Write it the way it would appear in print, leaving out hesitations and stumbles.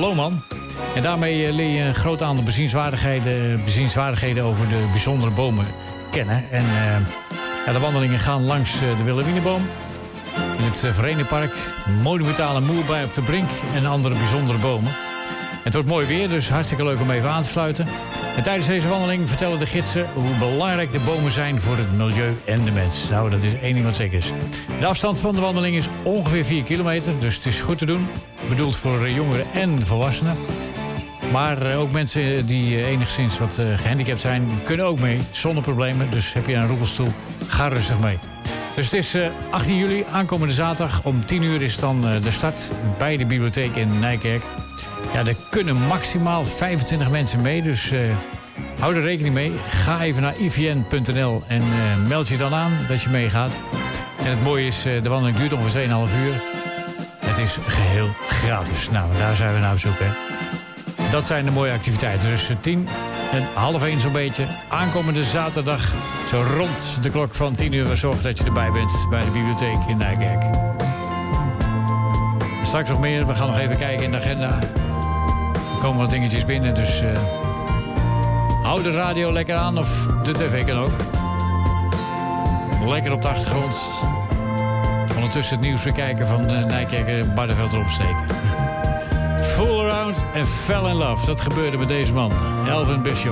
Lohman. En daarmee leer je een groot aantal bezienswaardigheden over de bijzondere bomen kennen. En de wandelingen gaan langs de Wilhelminaboom. In het Verenigpark, monumentale moerbei op de Brink en andere bijzondere bomen. Het wordt mooi weer, dus hartstikke leuk om even aan te sluiten. En tijdens deze wandeling vertellen de gidsen hoe belangrijk de bomen zijn voor het milieu en de mens. Nou, dat is één ding wat zeker is. De afstand van de wandeling is ongeveer 4 kilometer, dus het is goed te doen. Bedoeld voor jongeren en volwassenen. Maar ook mensen die enigszins wat gehandicapt zijn, kunnen ook mee, zonder problemen. Dus heb je een rolstoel, ga rustig mee. Dus het is 18 juli, aankomende zaterdag. Om 10 uur is dan de start bij de bibliotheek in Nijkerk. Ja, er kunnen maximaal 25 mensen mee, dus hou er rekening mee. Ga even naar ivn.nl en meld je dan aan dat je meegaat. En het mooie is, de wandeling duurt ongeveer 2,5 uur. Het is geheel gratis. Nou, daar zijn we naar op zoek, hè. Dat zijn de mooie activiteiten. Dus 10 en half 1 zo'n beetje. Aankomende zaterdag, zo rond de klok van 10 uur. Zorg dat je erbij bent bij de bibliotheek in Nijkerk. Straks nog meer. We gaan nog even kijken in de agenda. Er komen wat dingetjes binnen, dus hou de radio lekker aan. Of de tv kan ook. Lekker op de achtergrond. Ondertussen het nieuws bekijken van Nijkerk Barneveld erop steken. Fool Around en Fell in Love. Dat gebeurde met deze man, Elvin Bishop.